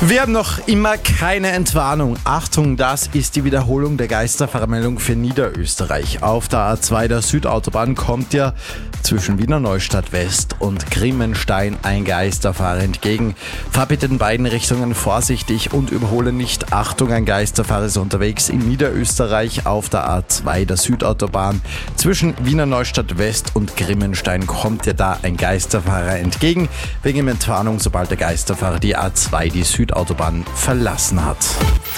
Wir haben noch immer keine Entwarnung. Achtung, das ist die Wiederholung der Geisterfahrermeldung für Niederösterreich. Auf der A2 der Südautobahn kommt dir zwischen Wiener Neustadt West und Grimmenstein ein Geisterfahrer entgegen. Fahr bitte in beiden Richtungen vorsichtig und überhole nicht. Achtung, ein Geisterfahrer ist unterwegs in Niederösterreich auf der A2 der Südautobahn. Zwischen Wiener Neustadt West und Grimmenstein kommt dir da ein Geisterfahrer entgegen. Wegen Entwarnung, sobald der Geisterfahrer die A2, die Südautobahn, verlassen hat.